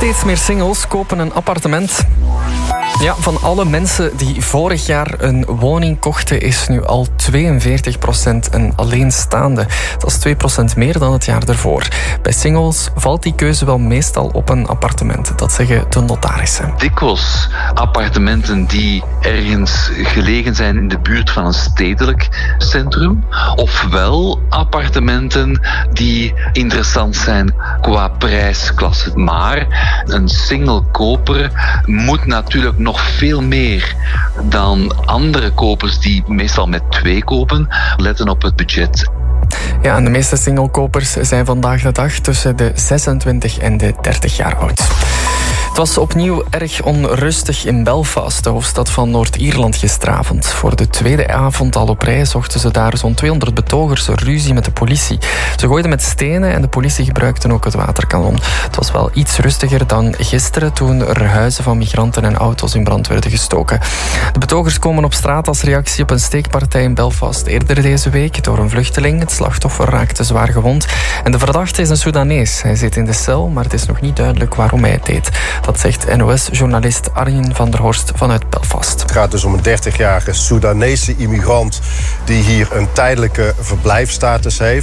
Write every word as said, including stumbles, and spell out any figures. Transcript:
Steeds meer singles kopen een appartement. Ja, van alle mensen die vorig jaar een woning kochten, is nu al tweeënveertig procent een alleenstaande. Dat is twee procent meer dan het jaar ervoor. Bij singles valt die keuze wel meestal op een appartement. Dat zeggen de notarissen. Dikwijls appartementen die ergens gelegen zijn in de buurt van een stedelijk centrum. Ofwel appartementen die interessant zijn qua prijsklasse. Maar een single koper moet natuurlijk nog veel meer dan andere kopers die meestal met twee kopen, letten op het budget. Ja, en de meeste singlekopers zijn vandaag de dag tussen de zesentwintig en de dertig jaar oud. Het was opnieuw erg onrustig in Belfast, de hoofdstad van Noord-Ierland, gisteravond. Voor de tweede avond al op rij zochten ze daar zo'n tweehonderd betogers ruzie met de politie. Ze gooiden met stenen en de politie gebruikte ook het waterkanon. Het was wel iets rustiger dan gisteren, toen er huizen van migranten en auto's in brand werden gestoken. De betogers komen op straat als reactie op een steekpartij in Belfast eerder deze week door een vluchteling. Het slachtoffer raakte zwaar gewond. En de verdachte is een Soedanees. Hij zit in de cel, maar het is nog niet duidelijk waarom hij het deed. Dat zegt N O S-journalist Arjen van der Horst vanuit Belfast. Het gaat dus om een dertigjarige Soedanese immigrant die hier een tijdelijke verblijfsstatus heeft.